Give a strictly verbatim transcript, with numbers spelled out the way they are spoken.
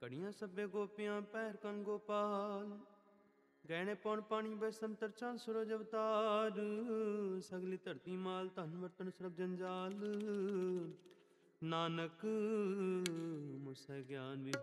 ਘੜੀਆਂ ਸੱਭੇ ਗੋਪੀਆਂ ਪਹਿਰ ਕੰਨ ਗੋਪਾਲ। ਗਹਿਣੇ ਪੌਣ ਪਾਣੀ ਬੈਸੰਤਰ ਚਾਲ ਸੁਰਜ ਅਵਤਾਰ। ਸਗਲੀ ਧਰਤੀ ਮਾਲ ਧਨ ਵਰਤਨ ਸਰਬ ਜੰਜਾਲ। ਨਾਨਕ ਮੁਸੈ ਗਿਆਨ